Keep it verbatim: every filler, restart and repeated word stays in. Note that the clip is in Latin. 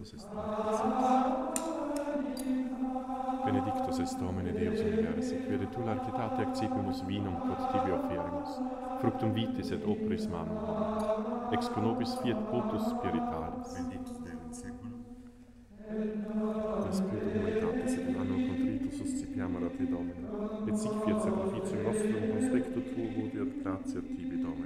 benedictus est benedictus est Domine Deus universi, quia de tu largitate accipimus vinum quod tibi offerimus, fructum vitis et operis manum homini, ex co nobis fiat potus spiritualis. Benedictus Deus in seculum. Per spiritu humanitatis et in anno contritus suscipiamur a te, Domine, et sic fiat sacrificium nostrum conspecto tuo, et gratia tibi, Domine.